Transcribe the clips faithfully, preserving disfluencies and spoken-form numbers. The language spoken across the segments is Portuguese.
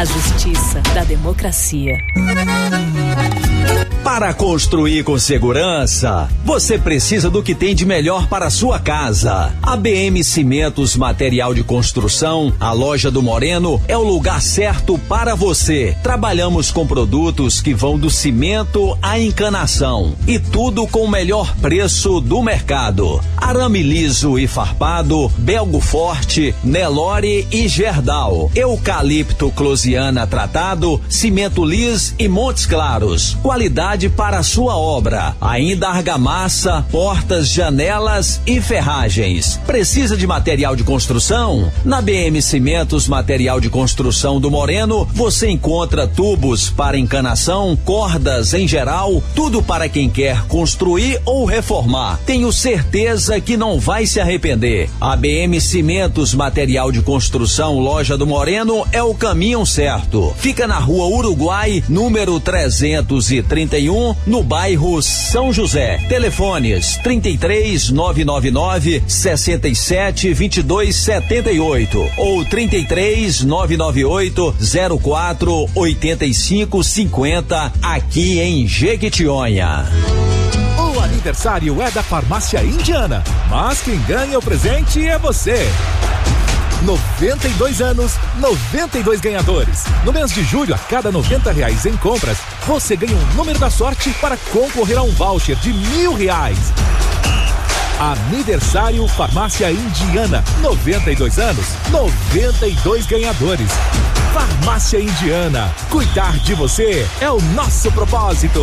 A justiça da democracia. Para construir com segurança, você precisa do que tem de melhor para a sua casa. A B M Cimentos Material de Construção, a loja do Moreno, é o lugar certo para você. Trabalhamos com produtos que vão do cimento à encanação e tudo com o melhor preço do mercado. Arame liso e farpado, Belgo Forte, Nelore e Gerdau, eucalipto closiana tratado, cimento lis e Montes Claros. Qualidade para a sua obra. Ainda argamassa, portas, janelas e ferragens. Precisa de material de construção? Na B M Cimentos Material de Construção do Moreno, você encontra tubos para encanação, cordas em geral, tudo para quem quer construir ou reformar. Tenho certeza que não vai se arrepender. A B M Cimentos Material de Construção, loja do Moreno, é o caminho certo. Fica na Rua Uruguai, número trezentos e trinta e um, no bairro São José. Telefones trinta e três, nove nove nove, sessenta e sete, vinte e dois setenta e oito ou trinta e três, nove nove oito, zero quatro, oitenta e cinco cinquenta, aqui em Jequitinhonha. O aniversário é da Farmácia Indiana, mas quem ganha o presente é você. noventa e dois anos, noventa e dois ganhadores. No mês de julho, a cada noventa reais em compras, você ganha um número da sorte para concorrer a um voucher de mil reais. Aniversário Farmácia Indiana, noventa e dois anos, noventa e dois ganhadores. Farmácia Indiana, cuidar de você é o nosso propósito.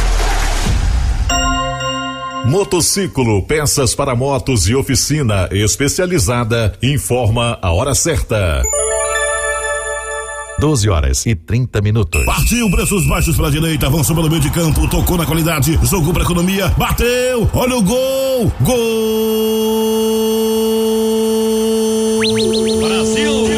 Motociclo, peças para motos e oficina especializada, informa a hora certa. doze horas e trinta minutos. Partiu, preços baixos pela direita, avançou pelo meio de campo, tocou na qualidade, jogou pra economia, bateu, olha o gol, gol! Brasil!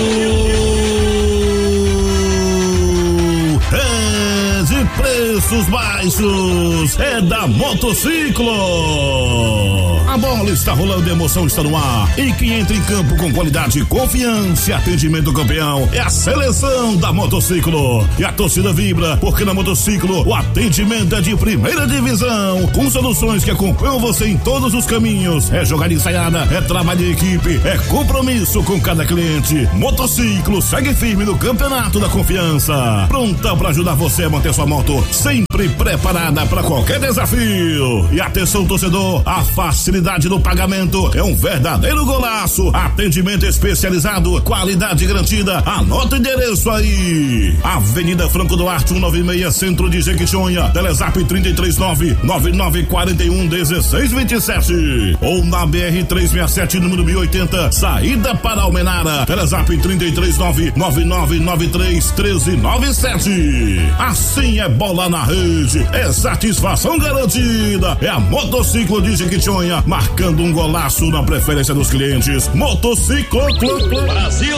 É de preços baixos, é da Motociclo! A bola está rolando, a emoção está no ar. E quem entra em campo com qualidade, confiança e atendimento campeão é a seleção da Motociclo. E a torcida vibra, porque na Motociclo o atendimento é de primeira divisão, com soluções que acompanham você em todos os caminhos. É jogada ensaiada, é trabalho de equipe, é compromisso com cada cliente. Motociclo segue firme no campeonato da confiança, pronta para ajudar você a manter sua moto sempre preparada para qualquer desafio. E atenção, torcedor, a facilidade no pagamento é um verdadeiro golaço. Atendimento especializado, qualidade garantida. Anota o endereço aí: Avenida Franco Duarte cento e noventa e seis, Centro de Jequitinhonha. Telezap trinta e três nove, nove nove quatro um, um seis dois sete ou na B R trezentos e sessenta e sete, número mil e oitenta, saída para Almenara. Telezap trinta e três nove, nove nove nove três, um três nove sete. Assim é bola na rede, é satisfação garantida. É a Motociclo de Jequitinhonha, marcando um golaço na preferência dos clientes. Motociclo Brasil!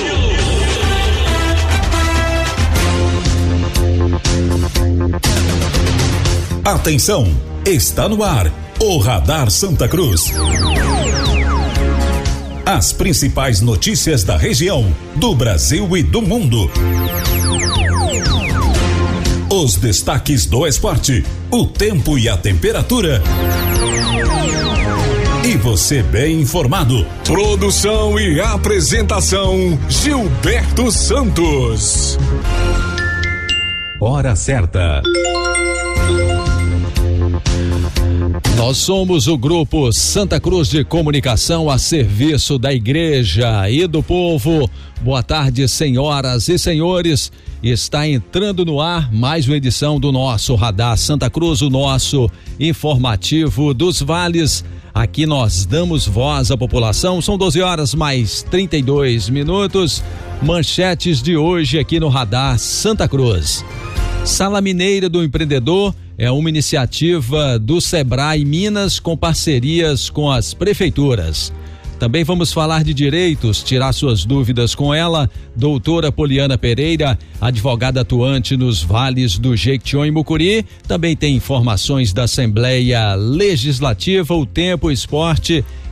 Atenção, está no ar o Radar Santa Cruz. As principais notícias da região, do Brasil e do mundo. Os destaques do esporte, o tempo e a temperatura. E você bem informado. Produção e apresentação, Gilberto Santos. Hora certa. Nós somos o Grupo Santa Cruz de Comunicação a serviço da Igreja e do povo. Boa tarde, senhoras e senhores. Está entrando no ar mais uma edição do nosso Radar Santa Cruz, o nosso informativo dos vales. Aqui nós damos voz à população. São doze horas mais trinta e dois minutos. Manchetes de hoje aqui no Radar Santa Cruz. Sala Mineira do Empreendedor é uma iniciativa do Sebrae Minas com parcerias com as prefeituras. Também vamos falar de direitos, tirar suas dúvidas com ela, doutora Poliana Pereira, advogada atuante nos vales do Jequitinhonha e Mucuri. Também tem informações da Assembleia Legislativa, o tempo, o esporte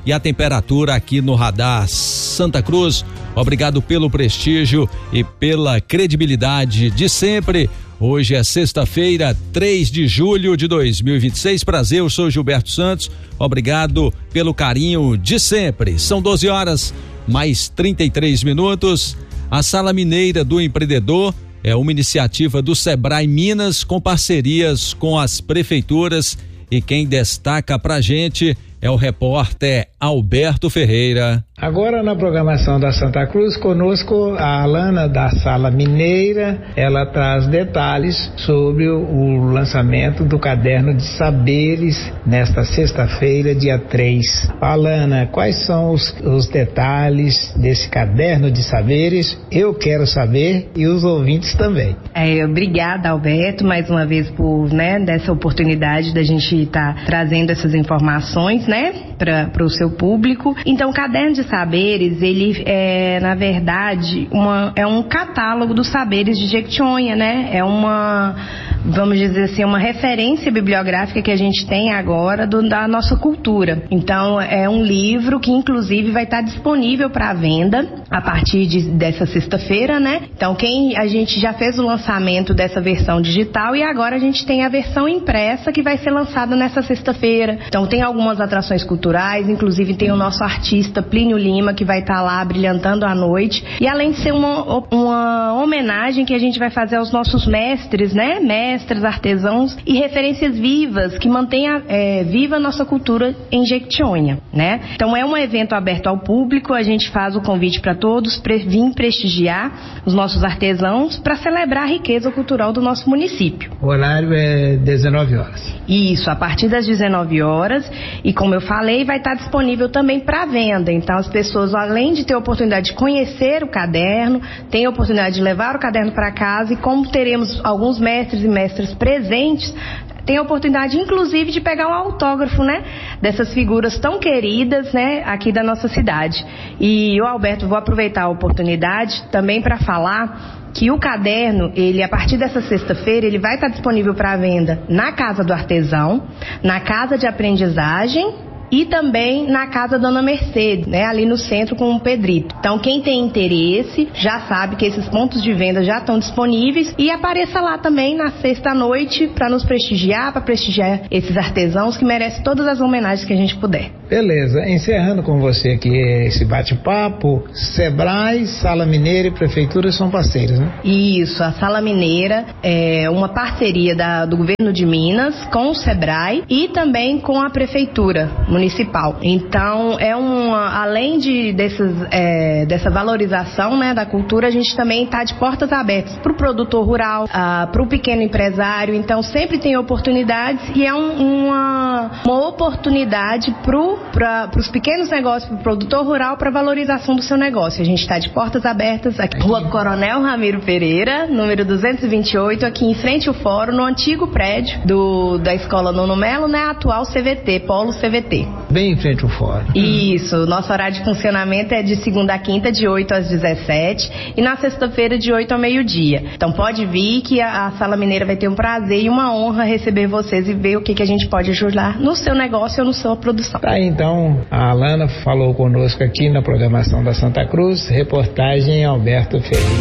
e a temperatura aqui no Radar Santa Cruz. Obrigado pelo prestígio e pela credibilidade de sempre. Hoje é sexta-feira, três de julho de dois mil e vinte e seis. Prazer, eu sou Gilberto Santos. Obrigado pelo carinho de sempre. São doze horas, mais trinta e três minutos. A Sala Mineira do Empreendedor é uma iniciativa do Sebrae Minas com parcerias com as prefeituras, e quem destaca pra gente é o repórter Alberto Ferreira. Agora na programação da Santa Cruz, conosco a Alana da Sala Mineira. Ela traz detalhes sobre o, o lançamento do Caderno de Saberes nesta sexta-feira, dia três. Alana, quais são os, os detalhes desse Caderno de Saberes? Eu quero saber e os ouvintes também. É, obrigada, Alberto, mais uma vez por, né, dessa oportunidade da gente estar tá trazendo essas informações, né, para o seu público. Então, o Caderno de Saberes, ele é, na verdade, uma, é um catálogo dos saberes de Jequitinhonha, né? É uma, vamos dizer assim, uma referência bibliográfica que a gente tem agora do, da nossa cultura. Então, é um livro que, inclusive, vai estar disponível para venda a partir de, dessa sexta-feira, né? Então, quem a gente já fez o lançamento dessa versão digital e agora a gente tem a versão impressa que vai ser lançada nessa sexta-feira. Então, tem algumas atrações culturais, inclusive tem o nosso artista Plínio Lima, que vai estar lá brilhantando à noite, e além de ser uma, uma homenagem que a gente vai fazer aos nossos mestres, né, mestres, artesãos e referências vivas, que mantenha é, viva a nossa cultura em Jequitinhonha, né? Então é um evento aberto ao público, a gente faz o convite para todos para vir prestigiar os nossos artesãos para celebrar a riqueza cultural do nosso município. O horário é dezenove horas. Isso, a partir das dezenove horas, e como eu falei, vai estar disponível também para venda. Então as pessoas, além de ter a oportunidade de conhecer o caderno, têm a oportunidade de levar o caderno para casa, e como teremos alguns mestres e mestras presentes, tem a oportunidade, inclusive, de pegar um autógrafo, né, dessas figuras tão queridas, né, aqui da nossa cidade. E eu, Alberto, vou aproveitar a oportunidade também para falar que o caderno, ele, a partir dessa sexta-feira, ele vai estar disponível para venda na Casa do Artesão, na Casa de Aprendizagem e também na Casa Dona Mercedes, né, ali no centro com o Pedrito. Então, quem tem interesse já sabe que esses pontos de venda já estão disponíveis, e apareça lá também na sexta-noite para nos prestigiar, para prestigiar esses artesãos que merecem todas as homenagens que a gente puder. Beleza, encerrando com você aqui esse bate-papo, Sebrae, Sala Mineira e Prefeitura são parceiros, né? Isso, a Sala Mineira é uma parceria da, do governo de Minas com o Sebrae e também com a Prefeitura Municipal. Então, é uma, além de desses, é, dessa valorização, né, da cultura, a gente também está de portas abertas para o produtor rural, ah, para o pequeno empresário. Então, sempre tem oportunidades, e é um, uma, uma oportunidade para os pequenos negócios, para o produtor rural, para a valorização do seu negócio. A gente está de portas abertas aqui, Rua Coronel Ramiro Pereira, número duzentos e vinte e oito, aqui em frente ao fórum, no antigo prédio do, da Escola Nono Melo, né, atual C V T, Polo C V T. Bem em frente ao fórum. Isso, nosso horário de funcionamento é de segunda a quinta, de oito às dezessete, e na sexta-feira, de oito ao meio-dia. Então pode vir que a, a Sala Mineira vai ter um prazer e uma honra receber vocês e ver o que, que a gente pode ajudar no seu negócio ou na sua produção. Tá, então, a Alana falou conosco aqui na programação da Santa Cruz, reportagem Alberto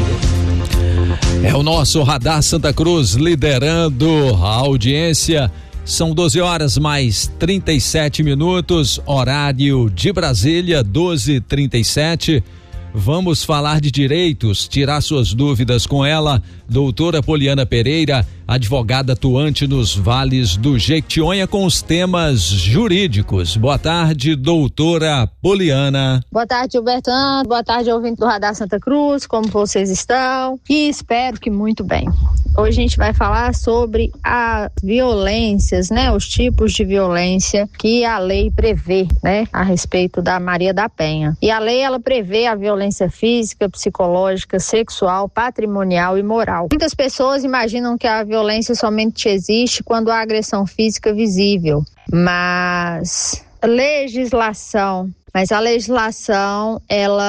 Ferreira. É o nosso Radar Santa Cruz liderando a audiência. São doze horas mais trinta e sete minutos, horário de Brasília, doze e trinta e sete. Vamos falar de direitos, tirar suas dúvidas com ela, doutora Poliana Pereira, advogada atuante nos vales do Jequitinhonha com os temas jurídicos. Boa tarde, doutora Poliana. Boa tarde, Gilberto. Boa tarde, ouvinte do Radar Santa Cruz, como vocês estão? E espero que muito bem. Hoje a gente vai falar sobre as violências, né, os tipos de violência que a lei prevê, né, a respeito da Maria da Penha. E a lei, ela prevê a violência física, psicológica, sexual, patrimonial e moral. Muitas pessoas imaginam que a violência somente existe quando há agressão física visível, mas legislação mas a legislação,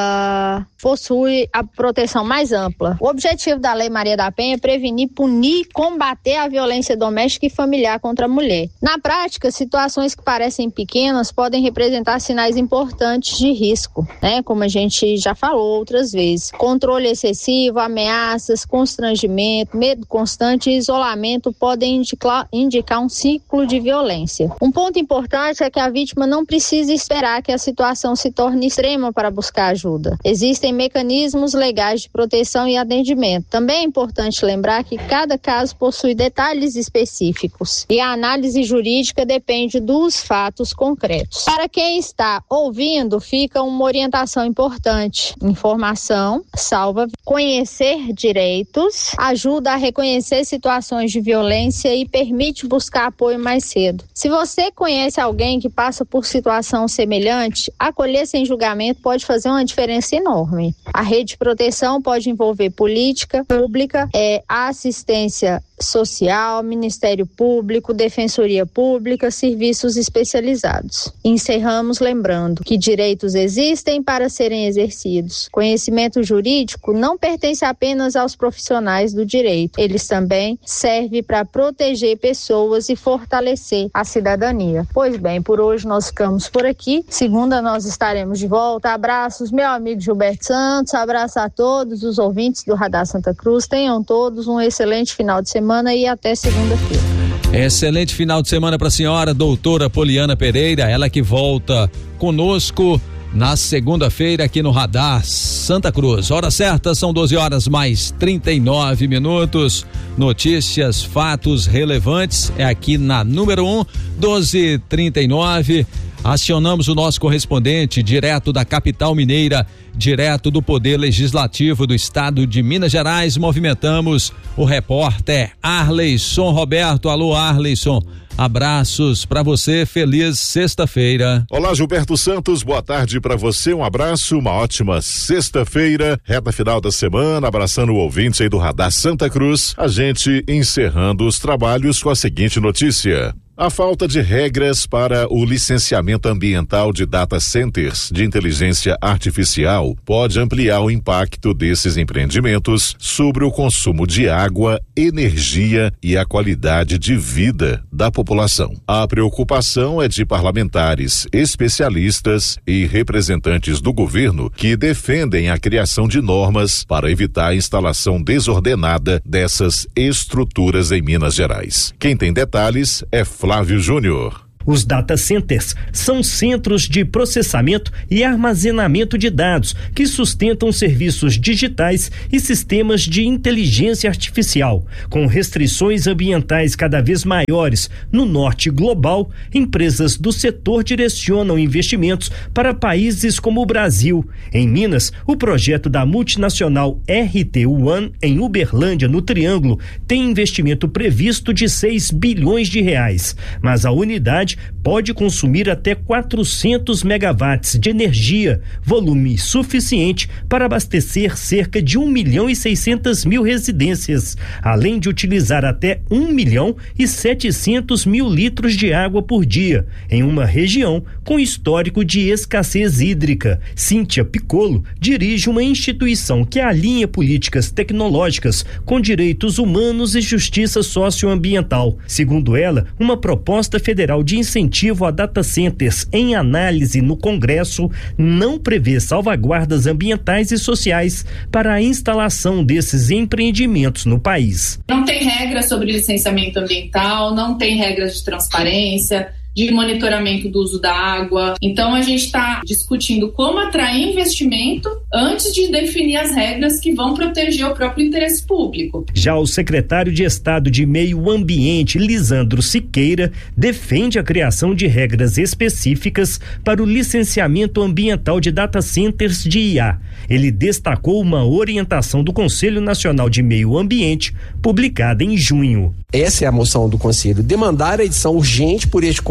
ela possui a proteção mais ampla. O objetivo da Lei Maria da Penha é prevenir, punir, combater a violência doméstica e familiar contra a mulher. Na prática, situações que parecem pequenas podem representar sinais importantes de risco, né? Como a gente já falou outras vezes. Controle excessivo, ameaças, constrangimento, medo constante e isolamento podem indicar, indicar um ciclo de violência. Um ponto importante é que a vítima não precisa esperar que a situação se torne extrema para buscar ajuda. Existem mecanismos legais de proteção e atendimento. Também é importante lembrar que cada caso possui detalhes específicos e a análise jurídica depende dos fatos concretos. Para quem está ouvindo, fica uma orientação importante. Informação salva, conhecer direitos ajuda a reconhecer situações de violência e permite buscar apoio mais cedo. Se você conhece alguém que passa por situação semelhante, acolher sem julgamento pode fazer uma diferença enorme. A rede de proteção pode envolver política pública, é, assistência social, Ministério Público, Defensoria Pública, serviços especializados. Encerramos lembrando que direitos existem para serem exercidos. Conhecimento jurídico não pertence apenas aos profissionais do direito. Eles também servem para proteger pessoas e fortalecer a cidadania. Pois bem, por hoje nós ficamos por aqui. Segunda nós estaremos de volta. Abraços, meu amigo Gilberto Santos. Abraço a todos os ouvintes do Radar Santa Cruz. Tenham todos um excelente final de semana e até segunda-feira. Excelente final de semana para a senhora, doutora Poliana Pereira, ela que volta conosco na segunda-feira aqui no Radar Santa Cruz. Hora certa, são doze horas mais trinta e nove minutos. Notícias, fatos relevantes é aqui na número um, doze e trinta e nove. Acionamos o nosso correspondente direto da capital mineira, direto do Poder Legislativo do Estado de Minas Gerais. Movimentamos o repórter Arleison Roberto. Alô, Arleison. Abraços para você, feliz sexta-feira. Olá, Gilberto Santos, boa tarde para você, um abraço, uma ótima sexta-feira, reta final da semana, abraçando o ouvinte aí do Radar Santa Cruz, a gente encerrando os trabalhos com a seguinte notícia. A falta de regras para o licenciamento ambiental de data centers de inteligência artificial pode ampliar o impacto desses empreendimentos sobre o consumo de água, energia e a qualidade de vida da população. A preocupação é de parlamentares, especialistas e representantes do governo que defendem a criação de normas para evitar a instalação desordenada dessas estruturas em Minas Gerais. Quem tem detalhes é Flávio Júnior. Os data centers são centros de processamento e armazenamento de dados que sustentam serviços digitais e sistemas de inteligência artificial. Com restrições ambientais cada vez maiores no norte global, empresas do setor direcionam investimentos para países como o Brasil. Em Minas, o projeto da multinacional R T One em Uberlândia, no Triângulo, tem investimento previsto de seis bilhões de reais, mas a unidade pode consumir até quatrocentos megawatts de energia, volume suficiente para abastecer cerca de um milhão e seiscentas mil residências, além de utilizar até um milhão e setecentos mil litros de água por dia, em uma região com histórico de escassez hídrica. Cíntia Piccolo dirige uma instituição que alinha políticas tecnológicas com direitos humanos e justiça socioambiental. Segundo ela, uma proposta federal de incentivo a data centers em análise no Congresso não prevê salvaguardas ambientais e sociais para a instalação desses empreendimentos no país. Não tem regras sobre licenciamento ambiental, não tem regras de transparência, de monitoramento do uso da água. Então a gente está discutindo como atrair investimento antes de definir as regras que vão proteger o próprio interesse público. Já o secretário de Estado de Meio Ambiente, Lisandro Siqueira, defende a criação de regras específicas para o licenciamento ambiental de data centers de I A. Ele destacou uma orientação do Conselho Nacional de Meio Ambiente, publicada em junho. Essa é a moção do Conselho, demandar a edição urgente por este Conselho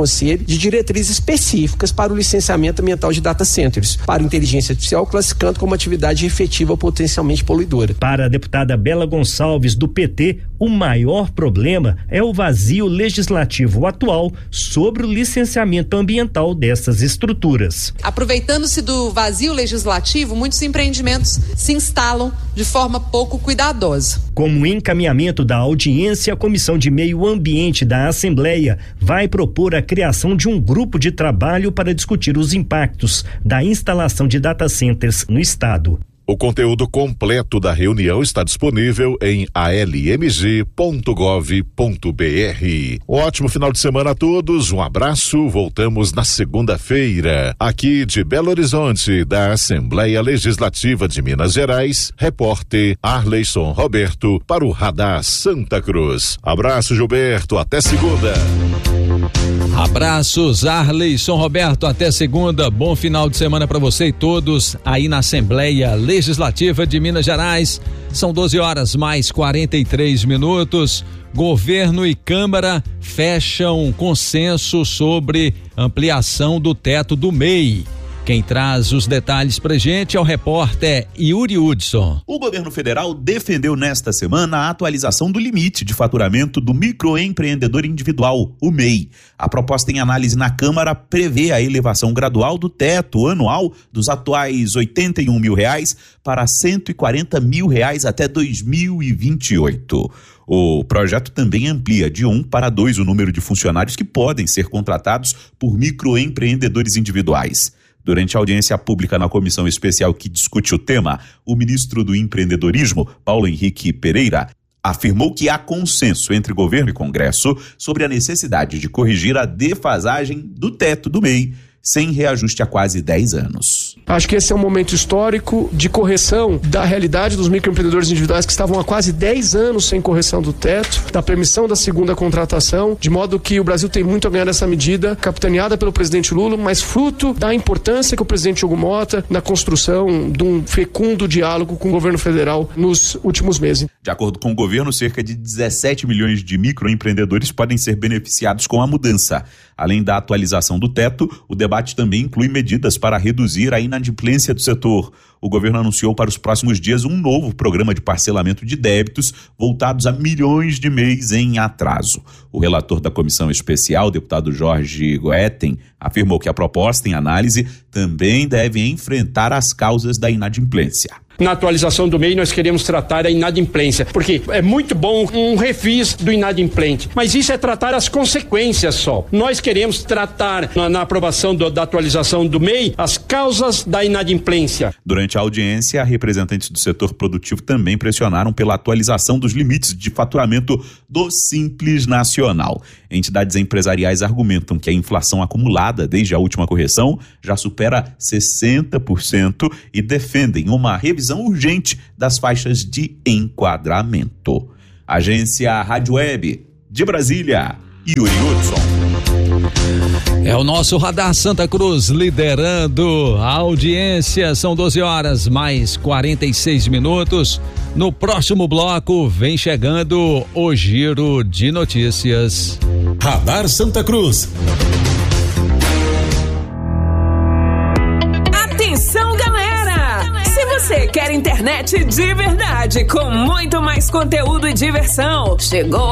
Conselho de diretrizes específicas para o licenciamento ambiental de data centers, para inteligência artificial, classificando como atividade efetiva potencialmente poluidora. Para a deputada Bela Gonçalves, do P T, o maior problema é o vazio legislativo atual sobre o licenciamento ambiental dessas estruturas. Aproveitando-se do vazio legislativo, muitos empreendimentos se instalam de forma pouco cuidadosa. Como encaminhamento da audiência, a Comissão de Meio Ambiente da Assembleia vai propor a criação de um grupo de trabalho para discutir os impactos da instalação de data centers no estado. O conteúdo completo da reunião está disponível em a l m g ponto gov ponto b r. Um ótimo final de semana a todos, um abraço, voltamos na segunda-feira. Aqui de Belo Horizonte, da Assembleia Legislativa de Minas Gerais, repórter Arleison Roberto para o Radar Santa Cruz. Abraço, Gilberto, até segunda. Abraços, Arleison Roberto, até segunda. Bom final de semana para você e todos aí na Assembleia Legislativa de Minas Gerais. São doze horas mais quarenta e três minutos. Governo e Câmara fecham consenso sobre ampliação do teto do M E I. Quem traz os detalhes pra gente é o repórter Yuri Hudson. O governo federal defendeu nesta semana a atualização do limite de faturamento do microempreendedor individual, o M E I. A proposta em análise na Câmara prevê a elevação gradual do teto anual dos atuais oitenta e um mil reais para cento e quarenta mil reais até dois mil e vinte e oito. O projeto também amplia de um para dois o número de funcionários que podem ser contratados por microempreendedores individuais. Durante a audiência pública na comissão especial que discute o tema, o ministro do Empreendedorismo, Paulo Henrique Pereira, afirmou que há consenso entre governo e Congresso sobre a necessidade de corrigir a defasagem do teto do M E I, sem reajuste há quase dez anos. Acho que esse é um momento histórico de correção da realidade dos microempreendedores individuais que estavam há quase dez anos sem correção do teto, da permissão da segunda contratação, de modo que o Brasil tem muito a ganhar nessa medida, capitaneada pelo presidente Lula, mas fruto da importância que o presidente Hugo Mota na construção de um fecundo diálogo com o governo federal nos últimos meses. De acordo com o governo, cerca de dezessete milhões de microempreendedores podem ser beneficiados com a mudança. Além da atualização do teto, o debate também inclui medidas para reduzir a inadimplência do setor. O governo anunciou para os próximos dias um novo programa de parcelamento de débitos voltados a milhões de M E Is em atraso. O relator da comissão especial, deputado Jorge Goetten, afirmou que a proposta em análise também deve enfrentar as causas da inadimplência. Na atualização do M E I, nós queremos tratar a inadimplência, porque é muito bom um refis do inadimplente, mas isso é tratar as consequências só. Nós queremos tratar, na, na aprovação do, da atualização do M E I, as causas da inadimplência. Durante a audiência, representantes do setor produtivo também pressionaram pela atualização dos limites de faturamento do Simples Nacional. Entidades empresariais argumentam que a inflação acumulada desde a última correção já supera sessenta por cento e defendem uma revisão urgente das faixas de enquadramento. Agência Rádio Web de Brasília, Yuri Hudson. É o nosso Radar Santa Cruz liderando a audiência. São doze horas mais quarenta e seis minutos. No próximo bloco vem chegando o Giro de Notícias. Radar Santa Cruz. Atenção, galera! Se você quer internet de verdade com muito mais conteúdo e diversão, chegou